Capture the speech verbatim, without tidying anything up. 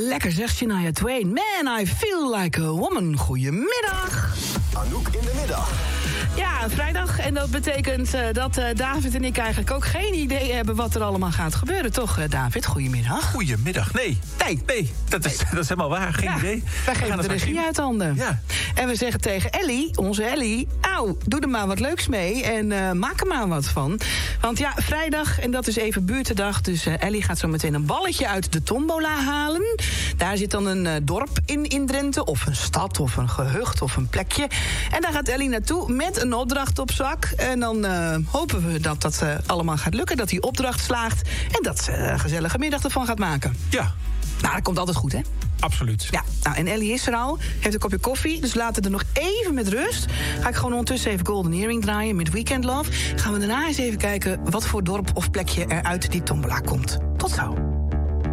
lekker zegt Shania Twain. Man, I feel like a woman. Goedemiddag. Anouk in de middag. Ja, vrijdag. En dat betekent uh, dat uh, David en ik eigenlijk ook geen idee hebben wat er allemaal gaat gebeuren. Toch, uh, David? Goedemiddag. Goedemiddag. Nee. Nee. Nee, dat is, dat is helemaal waar. Geen ja, idee. Wij geven gaan de regie zien. uit handen. Ja. En we zeggen tegen Ellie, onze Ellie... nou, doe er maar wat leuks mee en uh, maak er maar wat van. Want ja, vrijdag, en dat is even buurtendag... dus uh, Ellie gaat zo meteen een balletje uit de tombola halen. Daar zit dan een uh, dorp in, in Drenthe... of een stad, of een gehucht, of een plekje. En daar gaat Ellie naartoe met een opdracht op zak. En dan uh, hopen we dat dat uh, allemaal gaat lukken... dat die opdracht slaagt... en dat ze een gezellige middag ervan gaat maken. Ja. Nou, dat komt altijd goed, hè? Absoluut. Ja, nou, en Ellie is er al, heeft een kopje koffie... dus laten we er nog even met rust. Ga ik gewoon ondertussen even Golden Earring draaien met Weekend Love. Gaan we daarna eens even kijken wat voor dorp of plekje er uit die tombola komt. Tot zo.